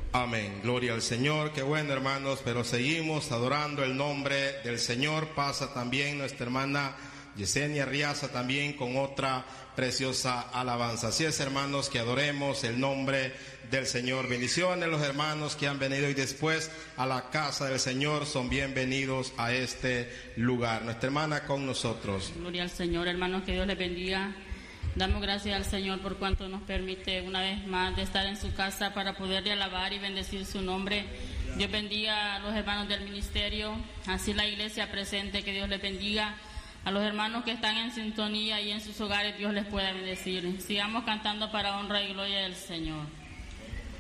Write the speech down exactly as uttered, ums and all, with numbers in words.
Amén. Gloria al Señor. Qué bueno, hermanos, pero seguimos adorando el nombre del Señor. Pasa también nuestra hermana Yesenia Riaza también con otra preciosa alabanza. Así es, hermanos, que adoremos el nombre del Señor. Bendiciones los hermanos que han venido y después a la casa del Señor son bienvenidos a este lugar. Nuestra hermana con nosotros. Gloria al Señor, hermanos, que Dios les bendiga. Damos gracias al Señor por cuanto nos permite una vez más de estar en su casa para poderle alabar y bendecir su nombre. Dios bendiga a los hermanos del ministerio, así la iglesia presente, que Dios les bendiga. A los hermanos que están en sintonía y en sus hogares, Dios les pueda bendecir. Sigamos cantando para honra y gloria del Señor.